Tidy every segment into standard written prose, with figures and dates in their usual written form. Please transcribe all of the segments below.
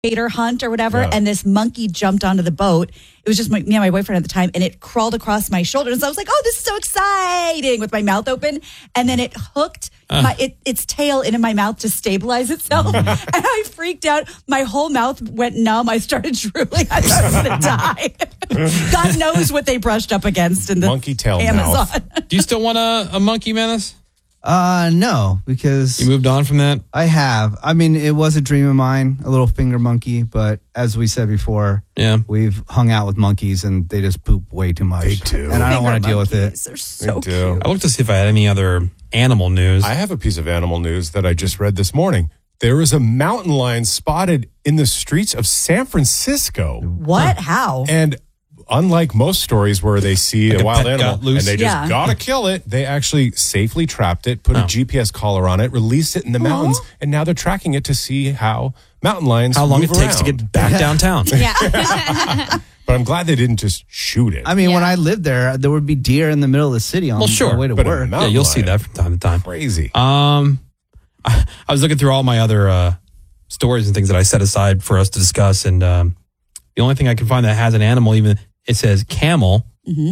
gator hunt or whatever, and this monkey jumped onto the boat. It was just me and my boyfriend at the time, and it crawled across my shoulders. So I was like, oh, this is so exciting, with my mouth open. And then it hooked its tail into my mouth to stabilize itself. And I freaked out. My whole mouth went numb. I started drooling. I thought I was going to die. God knows what they brushed up against in the monkey tail Amazon. mouth. Do you still want a monkey, Menace? No, because you moved on from that. I have. I mean, it was a dream of mine, a little finger monkey, but as we said before, we've hung out with monkeys and they just poop way too much. They do. And I don't want to deal with it. They're so cute. I looked to see if I had any other animal news. I have a piece of animal news that I just read this morning. There is a mountain lion spotted in the streets of San Francisco. What? How? And unlike most stories where they see Like a wild pet animal got loose. and they just gotta kill it, they actually safely trapped it, put a GPS collar on it, released it in the mountains, and now they're tracking it to see how mountain lions How long it move takes to around. get back downtown. But I'm glad they didn't just shoot it. I mean, when I lived there would be deer in the middle of the city on the way to But a work. mountain You'll see lion, that from time to time. Crazy. I was looking through all my other stories and things that I set aside for us to discuss, and the only thing I can find that has an animal, even it says camel,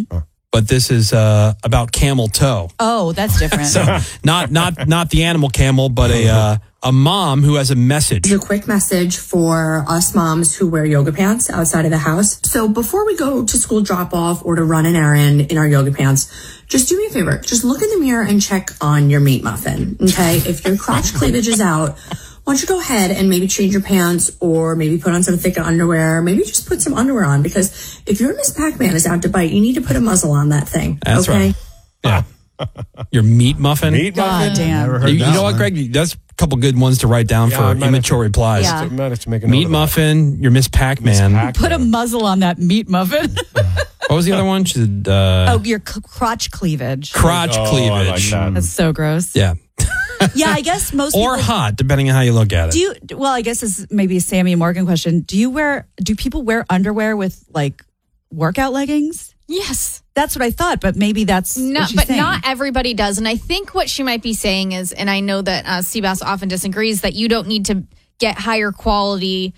but this is about camel toe. Oh, that's different. So not the animal camel, but a mom who has a message. A quick message for us moms who wear yoga pants outside of the house. So before we go to school drop off or to run an errand in our yoga pants, just do me a favor. Just look in the mirror and check on your meat muffin. Okay. If your crotch cleavage is out, why don't you go ahead and maybe change your pants or maybe put on some thicker underwear. Maybe just put some underwear on, because if your Miss Pac-Man is out to bite, you need to put a muzzle on that thing. That's okay? right. Yeah. Your meat muffin. Meat muffin? God damn. You know what, Greg? That's a couple good ones to write down for immature replies. Yeah. I might have to make a note Meat of that. muffin, your Miss Pac-Man. Put a muzzle on that meat muffin. What was the other one? She said, your crotch cleavage. crotch cleavage. I like that. That's so gross. Yeah. Yeah, I guess most Or people... hot, depending on how you look at it. Well, I guess this is maybe a Sammy and Morgan question. Do people wear underwear with like workout leggings? Yes. That's what I thought, but maybe that's No, what she's but saying. not everybody does. And I think what she might be saying is, and I know that Seabass often disagrees, that you don't need to get higher quality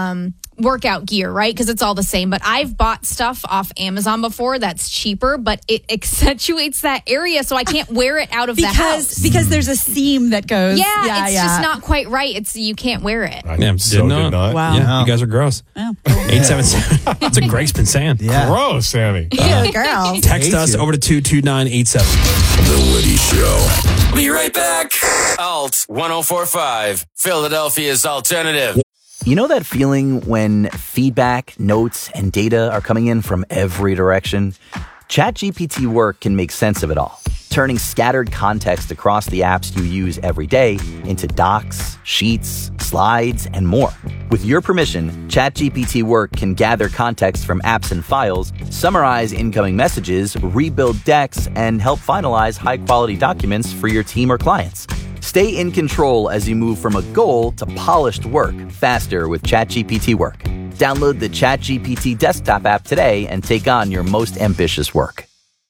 workout gear, right? Because it's all the same. But I've bought stuff off Amazon before that's cheaper, but it accentuates that area, so I can't wear it out of the house. Because there's a seam that goes. Yeah, it's just not quite right. You can't wear it. I Yeah, so did not. Wow. Yeah, you guys are gross. Oh. 877. That's what Greg's been saying. Yeah. Gross, Sammy. Ew, girl. Text us over to 22987. The Woody Show. Be right back. Alt 1045, Philadelphia's alternative. You know that feeling when feedback, notes, and data are coming in from every direction? ChatGPT Work can make sense of it all, turning scattered context across the apps you use every day into docs, sheets, slides, and more. With your permission, ChatGPT Work can gather context from apps and files, summarize incoming messages, rebuild decks, and help finalize high-quality documents for your team or clients. Stay in control as you move from a goal to polished work faster with ChatGPT Work. Download the ChatGPT desktop app today and take on your most ambitious work.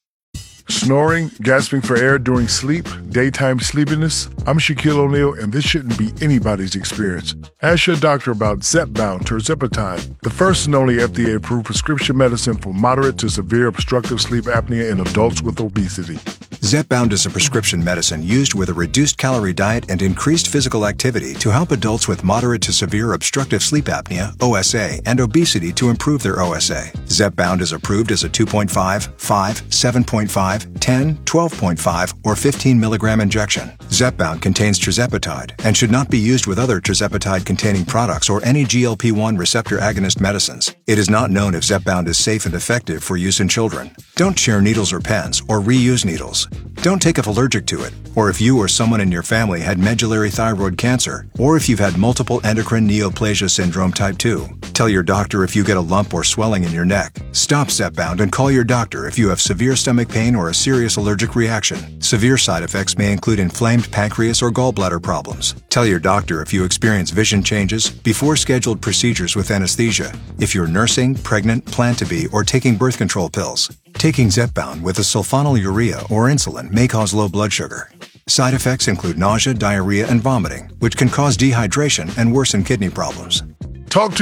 Snoring, gasping for air during sleep, daytime sleepiness. I'm Shaquille O'Neal, and this shouldn't be anybody's experience. Ask your doctor about Zepbound tirzepatide, the first and only FDA-approved prescription medicine for moderate to severe obstructive sleep apnea in adults with obesity. Zepbound is a prescription medicine used with a reduced calorie diet and increased physical activity to help adults with moderate to severe obstructive sleep apnea, OSA, and obesity to improve their OSA. Zepbound is approved as a 2.5, 5, 7.5, 10, 12.5, or 15 milligram injection. Zepbound contains tirzepatide and should not be used with other tirzepatide-containing products or any GLP-1 receptor agonist medicines. It is not known if Zepbound is safe and effective for use in children. Don't share needles or pens or reuse needles. Don't take if allergic to it, or if you or someone in your family had medullary thyroid cancer, or if you've had multiple endocrine neoplasia syndrome type 2. Tell your doctor if you get a lump or swelling in your neck. Stop Zepbound and call your doctor if you have severe stomach pain or a serious allergic reaction. Severe side effects may include inflamed pancreas or gallbladder problems. Tell your doctor if you experience vision changes before scheduled procedures with anesthesia. If you're nursing, pregnant, plan to be, or taking birth control pills. Taking Zepbound with a sulfonylurea or insulin may cause low blood sugar. Side effects include nausea, diarrhea, and vomiting, which can cause dehydration and worsen kidney problems. Talk to